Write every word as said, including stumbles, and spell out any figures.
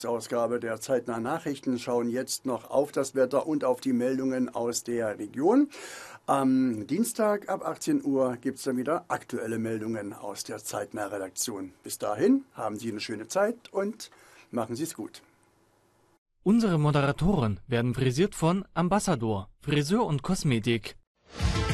Ausgabe der Zeitnahen Nachrichten schauen jetzt noch auf das Wetter und auf die Meldungen aus der Region. Am Dienstag ab achtzehn Uhr gibt es dann wieder aktuelle Meldungen aus der Zeitnah-Redaktion. Bis dahin haben Sie eine schöne Zeit und machen Sie es gut. Unsere Moderatoren werden frisiert von Ambassador, Friseur und Kosmetik.